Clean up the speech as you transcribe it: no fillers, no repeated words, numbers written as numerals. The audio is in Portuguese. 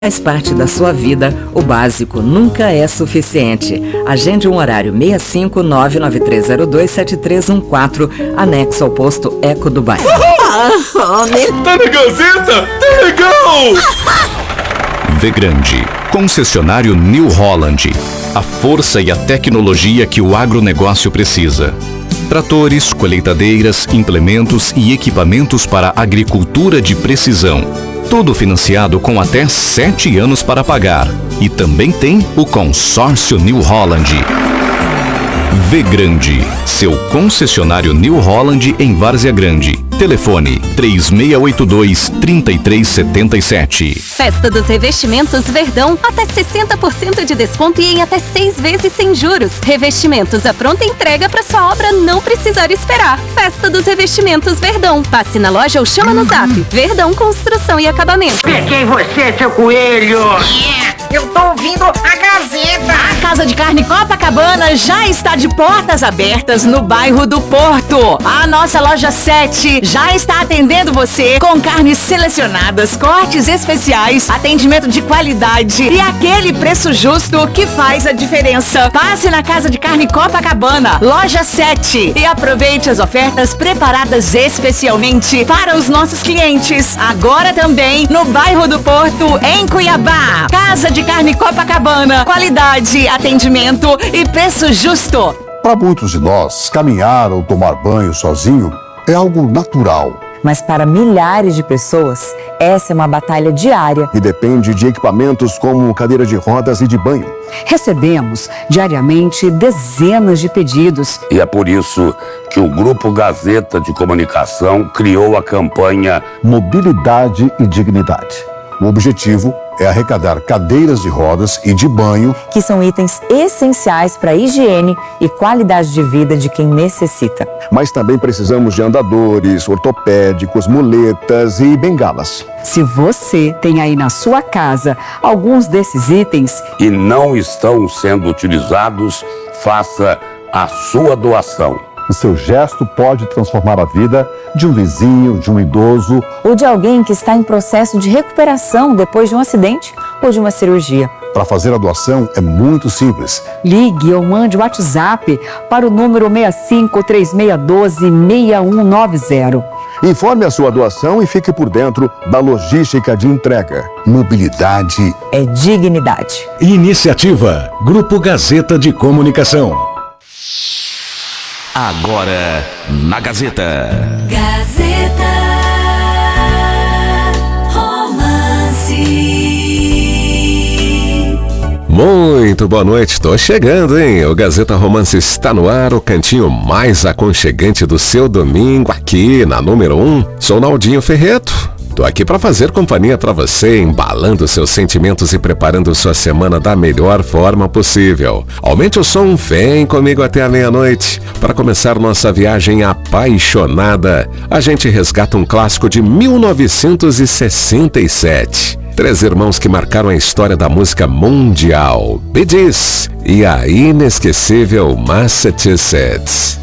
Faz parte da sua vida, o básico nunca é suficiente. Agende um horário 65-99302-7314, anexo ao posto Eco do Bairro. Tá na Gazeta? Tá legal! Vegrande, concessionário New Holland. A força e a tecnologia que o agronegócio precisa. Tratores, colheitadeiras, implementos e equipamentos para agricultura de precisão. Tudo financiado com até 7 anos para pagar. E também tem o consórcio New Holland. Vegrande, seu concessionário New Holland em Várzea Grande. Telefone 3682-3377. Festa dos Revestimentos Verdão. Até 60% de desconto e em até 6 vezes sem juros. Revestimentos à pronta entrega para sua obra não precisar esperar. Festa dos Revestimentos Verdão. Passe na loja ou chama no zap. Verdão Construção e Acabamento. Peguei você, seu coelho! Eu tô ouvindo a Gazeta! A Casa de Carne Copacabana já está de portas abertas no bairro do Porto. A nossa loja 7 já está atendendo você com carnes selecionadas, cortes especiais, atendimento de qualidade e aquele preço justo que faz a diferença. Passe na Casa de Carne Copacabana, loja 7, e aproveite as ofertas preparadas especialmente para os nossos clientes. Agora também no bairro do Porto, em Cuiabá. Casa de Carne Copacabana, qualidade, atendimento e preço justo. Para muitos de nós, caminhar ou tomar banho sozinho é algo natural. Mas para milhares de pessoas, essa é uma batalha diária. E depende de equipamentos como cadeira de rodas e de banho. Recebemos diariamente dezenas de pedidos. E é por isso que o Grupo Gazeta de Comunicação criou a campanha Mobilidade e Dignidade. O objetivo é arrecadar cadeiras de rodas e de banho, que são itens essenciais para a higiene e qualidade de vida de quem necessita. Mas também precisamos de andadores, ortopédicos, muletas e bengalas. Se você tem aí na sua casa alguns desses itens e não estão sendo utilizados, faça a sua doação. O seu gesto pode transformar a vida de um vizinho, de um idoso ou de alguém que está em processo de recuperação depois de um acidente ou de uma cirurgia. Para fazer a doação é muito simples. Ligue ou mande o WhatsApp para o número 6536126190. Informe a sua doação e fique por dentro da logística de entrega. Mobilidade é dignidade. Iniciativa Grupo Gazeta de Comunicação. Agora, na Gazeta. Gazeta Romance. Muito boa noite, tô chegando, hein? O Gazeta Romance está no ar, o cantinho mais aconchegante do seu domingo, aqui na número 1. Sou Naldinho Ferreto. Tô aqui para fazer companhia para você, embalando seus sentimentos e preparando sua semana da melhor forma possível. Aumente o som, vem comigo até a meia-noite. Para começar nossa viagem apaixonada, a gente resgata um clássico de 1967. 3 irmãos que marcaram a história da música mundial, Bee Gees e a inesquecível Massachusetts.